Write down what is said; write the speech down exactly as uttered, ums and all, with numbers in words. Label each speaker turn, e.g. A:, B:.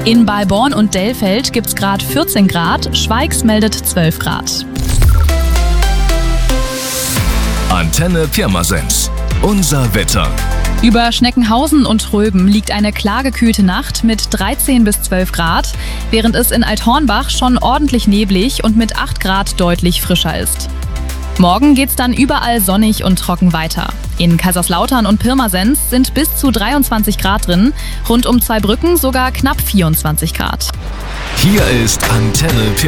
A: In Balborn und Dellfeld gibt's gerade vierzehn Grad, Schweigs meldet zwölf Grad.
B: Antenne Pirmasens. Unser Wetter.
A: Über Schneckenhausen und Röben liegt eine klar gekühlte Nacht mit dreizehn bis zwölf Grad, während es in Althornbach schon ordentlich neblig und mit acht Grad deutlich frischer ist. Morgen geht's dann überall sonnig und trocken weiter. In Kaiserslautern und Pirmasens sind bis zu dreiundzwanzig Grad drin, rund um Zweibrücken sogar knapp vierundzwanzig Grad.
B: Hier ist Antenne Pirmasens.